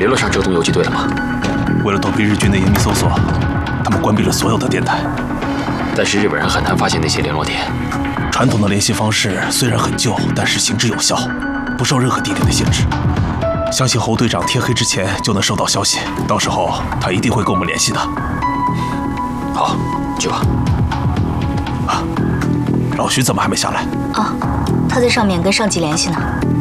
联络上浙东游击队了吗？ 为了躲避日军的严密搜索，他们关闭了所有的电台。 但是日本人很难发现那些联络点。 传统的联系方式虽然很旧，但是行之有效，不受任何地点的限制。相信侯队长天黑之前就能收到消息，到时候他一定会跟我们联系的。 好，去吧。 啊，老徐怎么还没下来？ 啊，他在上面跟上级联系呢。